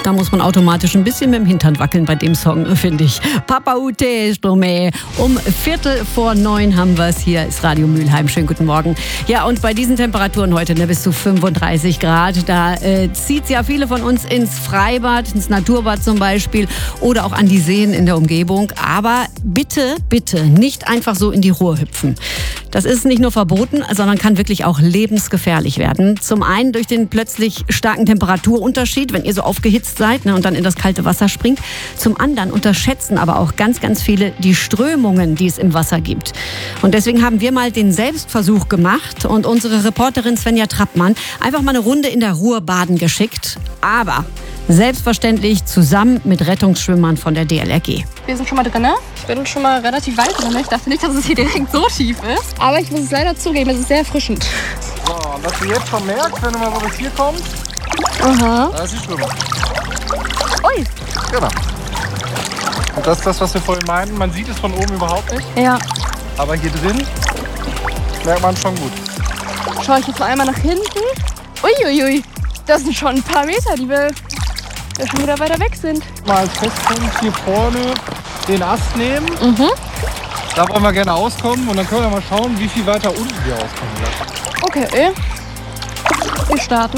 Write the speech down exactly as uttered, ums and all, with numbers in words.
Da muss man automatisch ein bisschen mit dem Hintern wackeln bei dem Song, finde ich. Papa Ute Strome. Um Viertel vor neun haben wir es. Hier ist Radio Mülheim. Schönen guten Morgen. Ja, und bei diesen Temperaturen heute, ne, bis zu fünfunddreißig Grad, da äh, zieht ja viele von uns ins Freibad, ins Naturbad zum Beispiel oder auch an die Seen in der Umgebung. Aber bitte, bitte nicht einfach so in die Ruhr hüpfen. Das ist nicht nur verboten, sondern kann wirklich auch lebensgefährlich werden. Zum einen durch den plötzlich starken Temperaturunterschied, wenn ihr so aufgehitzt seid, ne, und dann in das kalte Wasser springt. Zum anderen unterschätzen aber auch ganz, ganz viele die Strömungen, die es im Wasser gibt. Und deswegen haben wir mal den Selbstversuch gemacht und unsere Reporterin Svenja Trappmann einfach mal eine Runde in der Ruhr baden geschickt. Aber selbstverständlich zusammen mit Rettungsschwimmern von der D L R G. Wir sind schon mal drin. Ich bin schon mal relativ weit drin. Ich dachte nicht, dass es hier direkt so tief ist. Aber ich muss es leider zugeben, es ist sehr erfrischend. So, und was du jetzt schon merkst, wenn du mal so bis hier kommst, Aha. da ist die Schwimmer. Ui. Genau. Und das ist das, was wir vorhin meinten. Man sieht es von oben überhaupt nicht. Ja. Aber hier drin merkt man schon gut. Schaue ich jetzt noch einmal nach hinten. Uiuiui. Das sind schon ein paar Meter, die wir ja schon wieder weiter weg sind. Mal als Festpunkt hier vorne den Ast nehmen. Mhm. Da wollen wir gerne auskommen und dann können wir mal schauen, wie viel weiter unten wir auskommen lassen. Okay. Wir starten.